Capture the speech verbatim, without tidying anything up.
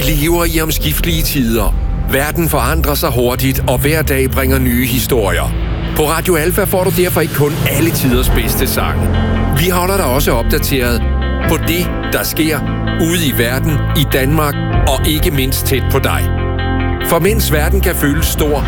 lever i omskiftelige tider. Verden forandrer sig hurtigt, og hver dag bringer nye historier. På Radio Alfa får du derfor ikke kun alle tiders bedste sange. Vi holder dig også opdateret på det, der sker ude i verden, i Danmark og ikke mindst tæt på dig. For mens verden kan føles stor,